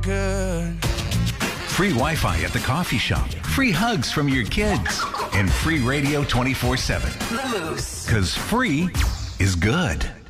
good. Free Wi-Fi at the coffee shop, free hugs from your kids, and free radio 24/7. The Moose. Because free is good.